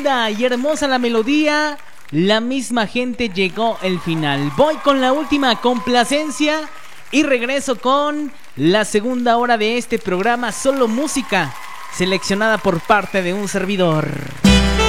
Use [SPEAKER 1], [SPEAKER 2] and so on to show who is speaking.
[SPEAKER 1] linda y hermosa la melodía, la misma gente llegó el final. Voy con la última complacencia y regreso con la segunda hora de este programa, solo música seleccionada por parte de un servidor.